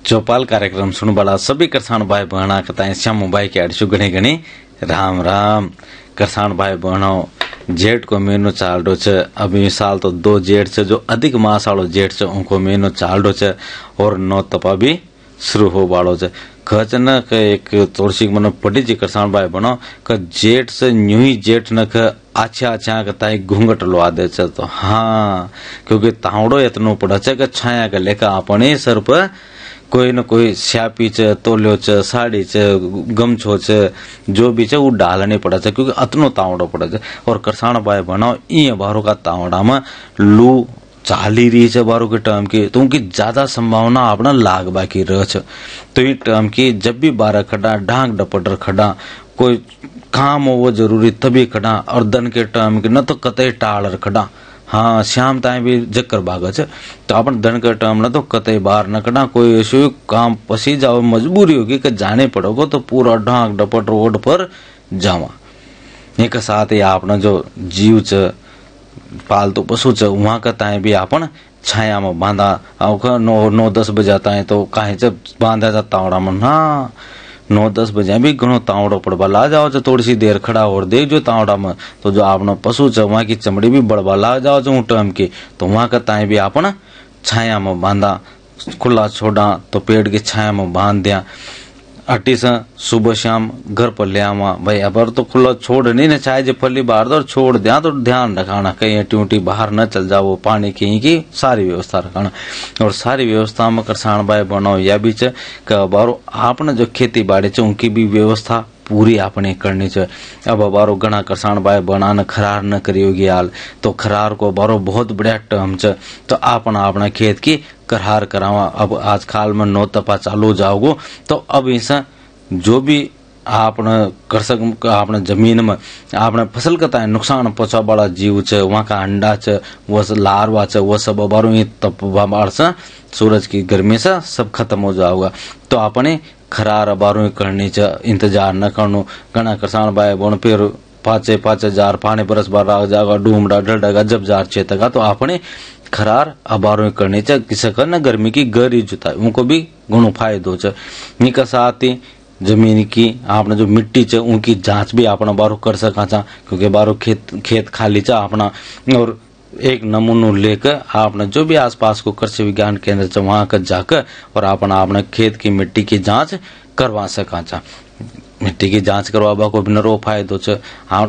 चौपाल कार्यक्रम सुन वाला सभी किसान भाई बहना कताएं श्याम भाई के अड़सू गणे गणे राम राम। किसान भाई बहनों जेठ को महीनो चाल रहो छ। अभी साल तो 2 जेठ से जो अधिक मास वालो जेठ से उनको महीनो चाल रहो छ और 9 तपा भी शुरू हो वालो छ। कच न एक थोड़ी मन पड़ी जी किसान भाई बहनों क जेठ से न्यू ही जेठ न अच्छा अच्छा कताई घूंघट लवा दे छ। तो हाँ क्योंकि तावड़ो इतनो पड़ा छ कि छाया के लेकर अपने सर पर कोई न कोई स्यापी च तोलियो च साड़ी च गमछो च जो भी च वो डालने पड़ा छ क्योंकि अतनो तावड़ो पड़ा छ। और किसान भाई बहनों ये बारो का तावड़ा में लू चाली रही है बारो के टर्म की तो उनकी ज्यादा संभावना अपना लाग बाकी रह छ। तो ये टर्म की जब भी 12 खड़ा ढांक डपटर खड़ा कोई काम हो वो जरूरी तभी खड़ा और दन के टर्म की न तो कतई टाल खड़ा। हाँ श्याम ताई भी जक्कर भाग छ तो अपन दन के टर्म न तो कतई बाहर न कड़ा कोई ऐसे काम पसी जाओ मजबूरी होगी कि जाने पड़ोगे तो पूरा ढांक डपट रोड पर जावा। एक साथ ही आपना जो जीव च पालतू पशु च वहां का ताई भी अपन छाया में बांधा 9-10 बजे ताई तो कहीं से बांधा जा तावड़ा में। हाँ 9-10 बजे भी घणो तावड़ो पड़वा ला जाओ जो थोड़ी सी देर खड़ा और देख जो तावड़ा में तो जो आपनो पशु च वहां की चमड़ी भी बढ़वा ला जाओ जो टर्म की तो वहां का ताई भी अपन छाया में बांधा खुला छोड़ा तो पेड़ की छाया में बांध दिया। अटी से सुबह शाम घर पर ले आवा भाई अब तो खुला छोड़ नहीं ना चाहे जो फली बाहर दो छोड़ दिया तो ध्यान रखाना कहीं ट्यूटी बाहर न चल जाओ पानी की सारी व्यवस्था रखाना। और सारी व्यवस्था में किसान भाई बनाओ या भी बारो आपने जो खेती बाड़ी च उनकी भी व्यवस्था पूरी आपने करनी चाहिए। अब बारो घना किसान भाई बनाने खरार न करियोगी हाल तो खरार को बारो बहुत बढ़िया टर्म च तो आपना खेत की करार करावा। अब आज खाल में 9 तपा चालू जाओगो तो अब इस जो भी आपने कर सक आपने जमीन में आपने फसल का नुकसान पहुंचा बड़ा जीव च वहां का अंडा च वो लार्वा च वो सब बारो तप बार से सूरज की गर्मी से सब खत्म हो जाओगा। तो आपने खरार बारो करनी च इंतजार न करनो। घना किसान भाई बोन फिर 5,000 पानी बरस बार आ जाएगा डूमड़ा ढलडगा जब जार चेतगा तो आपने खरार अबारो करनी चाहिए किसी का न गर्मी की गरी जुता उनको भी गुणो फायदो च। निका साथ ही जमीन की आपने जो मिट्टी च उनकी जांच भी अपना बारो कर सका चा क्योंकि बारो खेत खाली चा अपना और एक नमूनो लेकर आपने जो भी आसपास को कृषि विज्ञान केंद्र च वहां कर जाकर और अपना खेत की मिट्टी की जांच करवा सका चा। मिट्टी की जांच करवा को बिनरो फायदो च। हाँ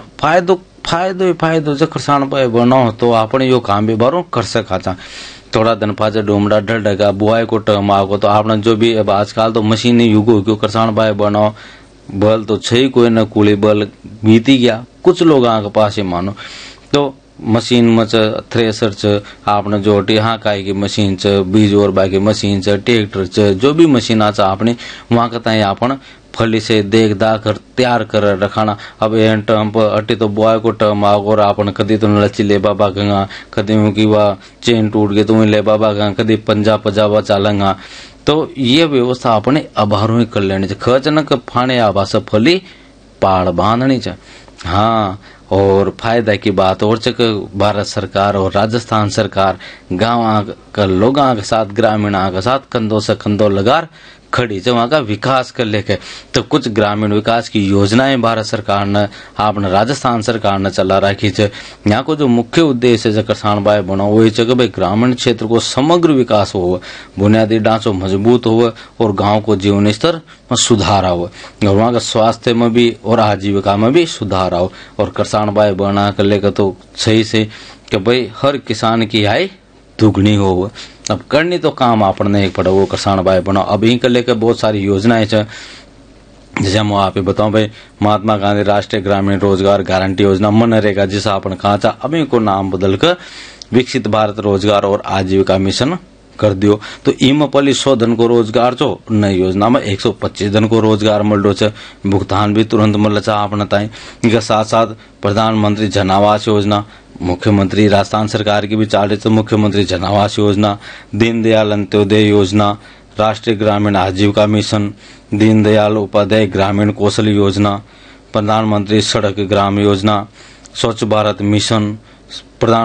फायदो च किसान भाई बनो तो आपने यो काम भी बारो कर सका था। थोड़ा दिन पाचे डोमड़ा ढलडगा बुआई को टर्म आगो तो आपने जो भी अब आजकल तो मशीनी युग हो गयो किसान भाई बनो बल तो छही कोई न कूली बल बीती गया कुछ लोग के पास ही मानो तो मशीन में थ्रेसर च आपने जो हाँ काई की मशीन च बीज और बाकी मशीन च ट्रैक्टर च जो भी मशीन आ आपने वहां का आपन फली से देख दा कर तैयार कर रखाना। अब एन टर्म पर अटी तो बुआई को टर्म आगो और आपन कदी तो लची ले बाबा गंगा कदी की वह चेन टूट गई तो ले बाबा गंगा कदी पंजा पजावा चालंगा। तो ये व्यवस्था अपने अभारों ही कर लेनी चाहिए। खर्च न फाने आवास फली पाड़ बांधनी चाहिए। हाँ और फायदा की बात और भारत सरकार और राजस्थान सरकार गाँव का लोगों के साथ ग्रामीण के साथ कंधों से कंधों लगा खड़ी है वहां का विकास कर लेके। तो कुछ ग्रामीण विकास की योजनाएं भारत सरकार ने आपने राजस्थान सरकार ने चला रखी है। यहाँ को जो मुख्य उद्देश्य है किसान भाई बनो वही है कि भाई ग्रामीण क्षेत्र को समग्र विकास हो बुनियादी ढांचो मजबूत हो और गांव को जीवन स्तर में सुधार हो और वहाँ का स्वास्थ्य में भी और आजीविका में भी सुधार हो। और किसान भाई बना कर लेकर तो सही से कि भाई हर किसान की आय दुगनी हो। अब करनी तो काम आपने एक पड़ा वो किसान भाई बनो अब यही कर लेकर बहुत सारी योजनाएं जैसे मैं आप बताऊं भाई महात्मा गांधी राष्ट्रीय ग्रामीण रोजगार गारंटी योजना मनरेगा जिसे अपन कहा था अभी को नाम बदल कर विकसित भारत रोजगार और आजीविका मिशन कर दियो। तो इम पली 100 दिन को रोजगार चो नई योजना में 125 दिन को रोजगार मिल रहा है। भुगतान भी तुरंत मिल चा आपने ताई इनका साथ साथ प्रधानमंत्री जन आवास योजना मुख्यमंत्री राजस्थान सरकार की भी चाल रही। तो मुख्यमंत्री जन आवास योजना दीनदयाल अंत्योदय योजना राष्ट्रीय ग्रामीण आजीविका मिशन दीनदयाल उपाध्याय ग्रामीण कौशल योजना प्रधानमंत्री सड़क ग्राम योजना स्वच्छ भारत मिशन